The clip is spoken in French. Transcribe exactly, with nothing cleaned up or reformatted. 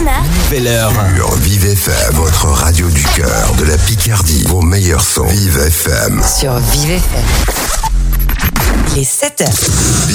Corner. Nouvelle heure. Sur Vive F M, votre radio du cœur, de la Picardie. Vos meilleurs sons. Vive F M. Sur Vive F M. Il est sept heures.